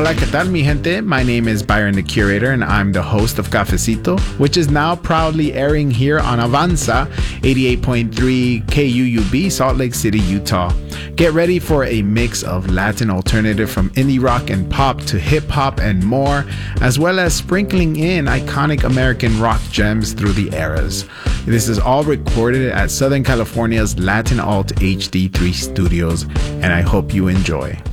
Hola, ¿qué tal, mi gente? My name is Byron the Curator, and I'm the host of Cafecito, which is now proudly airing here on Avanza 88.3 KUUB, Salt Lake City, Utah. Get ready for a mix of Latin alternative from indie rock and pop to hip hop and more, as well as sprinkling in iconic American rock gems through the eras. This is all recorded at Southern California's Latin Alt HD3 Studios, and I hope you enjoy.